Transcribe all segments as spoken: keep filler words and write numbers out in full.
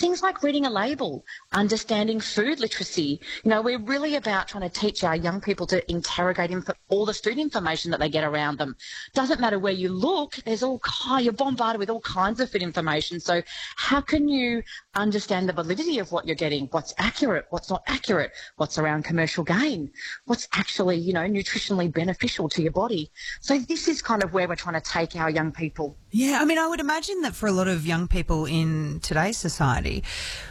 things like reading a label, understanding food literacy. You know, we're really about trying to teach our young people to interrogate inf- all the food information that they get around them. Doesn't matter where you look, there's all kind, you're bombarded with all kinds of food information. So how can you understand the validity of what you're getting, what's accurate, what's not accurate, what's around commercial gain, what's actually, you know, nutritionally beneficial to your body. So this is kind of where we're trying to take our young people. Yeah, I mean, I would imagine that for a lot of young people in today's society,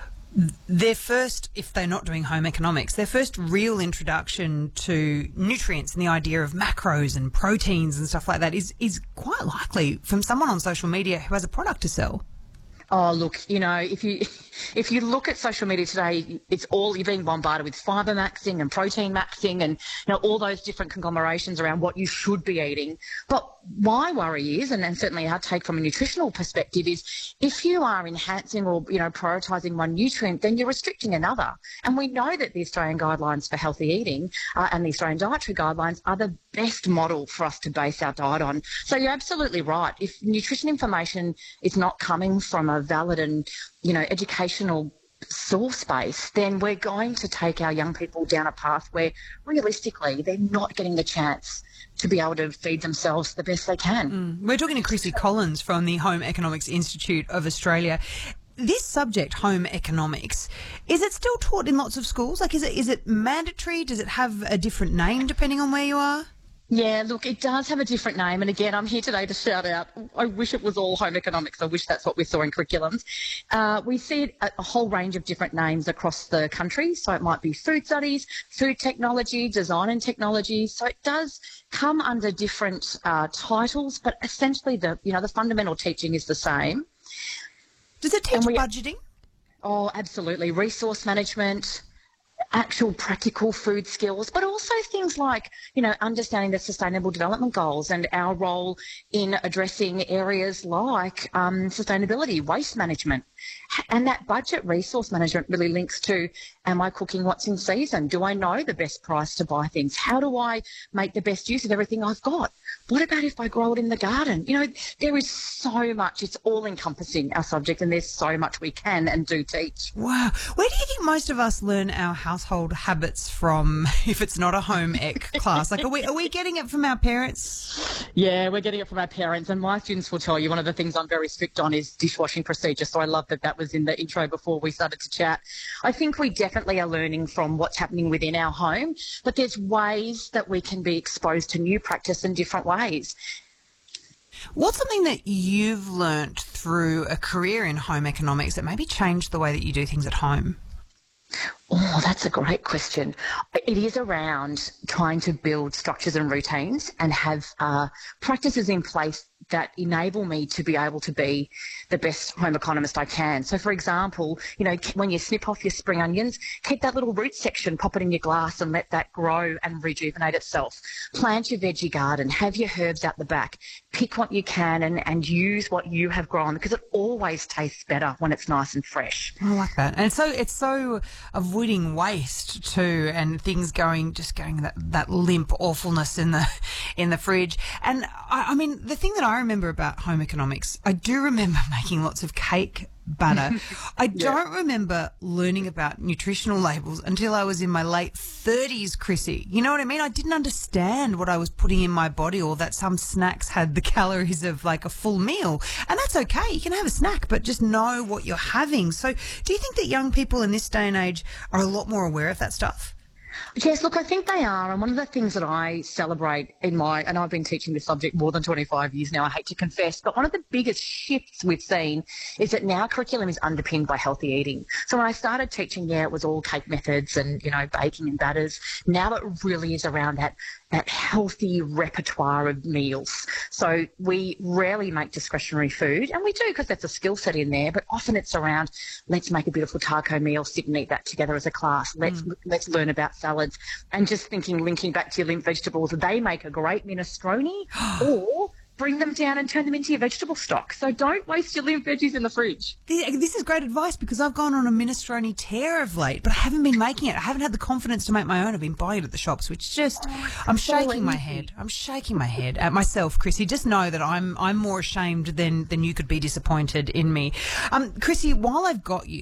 their first, if they're not doing home economics, their first real introduction to nutrients and the idea of macros and proteins and stuff like that is, is quite likely from someone on social media who has a product to sell. Oh, look, you know, if you if you look at social media today, it's all, you're being bombarded with fibre maxing and protein maxing and, you know, all those different conglomerations around what you should be eating. But my worry is, and, and certainly our take from a nutritional perspective is, if you are enhancing or, you know, prioritising one nutrient, then you're restricting another. And we know that the Australian Guidelines for Healthy Eating uh, and the Australian Dietary Guidelines are the best model for us to base our diet on. So you're absolutely right. If nutrition information is not coming from a valid and, you know, educational source base, then we're going to take our young people down a path where realistically they're not getting the chance to be able to feed themselves the best they can. Mm. We're talking to Chrissy Collins from the Home Economics Institute of Australia. This subject, home economics, is it still taught in lots of schools? Like, is it is it mandatory? Does it have a different name depending on where you are? Yeah, look, it does have a different name. And again, I'm here today to shout out, I wish it was all home economics. I wish that's what we saw in curriculums. Uh, we see it a, a whole range of different names across the country. So it might be food studies, food technology, design and technology. So it does come under different uh, titles, but essentially the, you know, the fundamental teaching is the same. Does it teach we, budgeting? Oh, absolutely. Resource management, actual practical food skills, but also things like, you know, understanding the Sustainable Development Goals and our role in addressing areas like um, sustainability, waste management. And that budget resource management really links to, am I cooking what's in season? Do I know the best price to buy things? How do I make the best use of everything I've got? What about if I grow it in the garden? You know, there is so much. It's all encompassing, our subject, and there's so much we can and do teach. Wow. Where do you think most of us learn our household habits from if it's not a home ec class? Like, are we, are we getting it from our parents? Yeah, we're getting it from our parents. And my students will tell you one of the things I'm very strict on is dishwashing procedure. So I love that that was in the intro before we started to chat. I think we definitely are learning from what's happening within our home, but there's ways that we can be exposed to new practice in different ways. What's something that you've learnt through a career in home economics that maybe changed the way that you do things at home? Oh, that's a great question. It is around trying to build structures and routines and have uh, practices in place that enable me to be able to be the best home economist I can. So, for example, you know, when you snip off your spring onions, keep that little root section, pop it in your glass and let that grow and rejuvenate itself. Plant your veggie garden, have your herbs out the back, pick what you can and, and use what you have grown, because it always tastes better when it's nice and fresh. I like that. And so it's so avoiding waste too, and things going, just going that, that limp awfulness in the, in the fridge. And I, I mean, the thing that I remember about home economics, I do remember making lots of cake batter. I yeah. don't remember learning about nutritional labels until I was in my late thirties, Chrissy. You know what I mean? I didn't understand what I was putting in my body, or that some snacks had the calories of like a full meal. And that's okay. You can have a snack, but just know what you're having. So do you think that young people in this day and age are a lot more aware of that stuff? Yes, look, I think they are. And one of the things that I celebrate in my, and I've been teaching this subject more than twenty-five years now, I hate to confess, but one of the biggest shifts we've seen is that now curriculum is underpinned by healthy eating. So when I started teaching, yeah, it was all cake methods and, you know, baking and batters. Now it really is around that that healthy repertoire of meals. So we rarely make discretionary food, and we do because that's a skill set in there, but often it's around, let's make a beautiful taco meal, sit and eat that together as a class. Let's mm. let's learn about salads. And just thinking, linking back to your lymph vegetables, they make a great minestrone, or bring them down and turn them into your vegetable stock. So don't waste your lymph veggies in the fridge. This is great advice, because I've gone on a minestrone tear of late, but I haven't been making it. I haven't had the confidence to make my own. I've been buying it at the shops, which just, oh, I'm shaking so my head. I'm shaking my head at myself, Chrissy. Just know that I'm I'm more ashamed than, than you could be disappointed in me. Um, Chrissy, while I've got you,